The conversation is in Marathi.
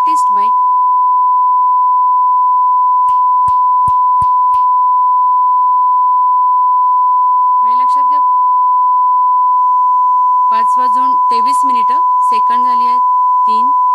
Practised mic. वेळ लक्षात घ्या. 5 वाजून 23 मिनिटं. सेकंड झाली आहेत 3.